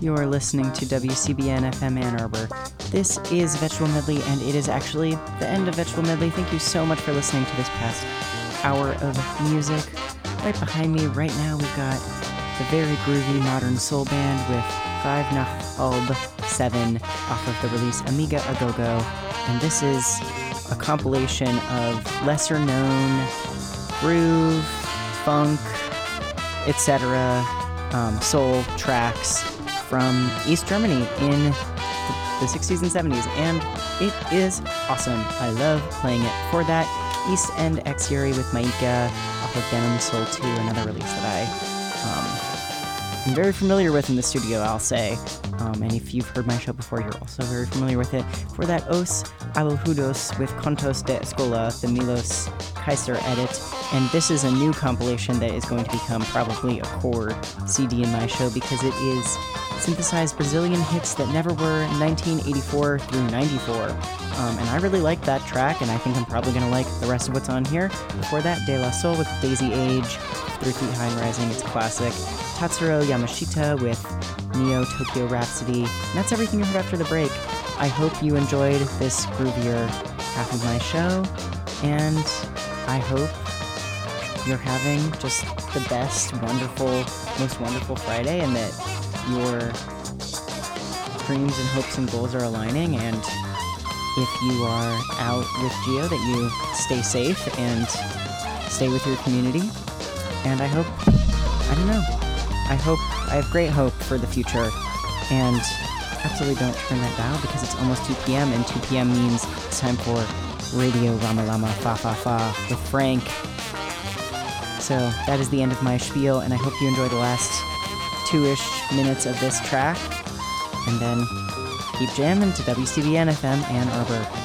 You're listening to WCBN FM Ann Arbor. This is Vegetable Medley, and it is actually the end of Vegetable Medley. Thank you so much for listening to this past hour of music. Right behind me right now, we've got the very groovy modern soul band with 5 nach halb 7 off of the release Amiga Agogo. And this is a compilation of lesser-known groove, funk, etc. Soul tracks from East Germany in the 60s and 70s, and it is awesome. I love playing it. For that, East End X Yuri with Maika off of Denim Soul 2, another release that I'm very familiar with in the studio, I'll say. And if you've heard my show before, you're also very familiar with it. For that, Os Alujudos with Contos de Escola, the Milos Kaiser edit. And this is a new compilation that is going to become probably a core CD in my show because it is synthesized Brazilian hits that never were 1984 through 94. And I really like that track, and I think I'm probably going to like the rest of what's on here. Before that, De La Soul with Daisy Age, 3 Feet High and Rising, it's classic. Tatsuro Yamashita with Neo Tokyo Rhapsody. And that's everything you heard after the break. I hope you enjoyed this groovier half of my show, and I hope you're having just the best, wonderful, most wonderful Friday, and that your dreams and hopes and goals are aligning, and if you are out with Geo, that you stay safe and stay with your community. And I hope, I have great hope for the future, and absolutely don't turn that dial because it's almost 2 p.m. and 2 p.m. means it's time for Radio Rama Lama Fa Fa Fa with Frank. So that is the end of my spiel, and I hope you enjoy the last 2-ish minutes of this track, and then keep jamming to WCBN FM Ann Arbor.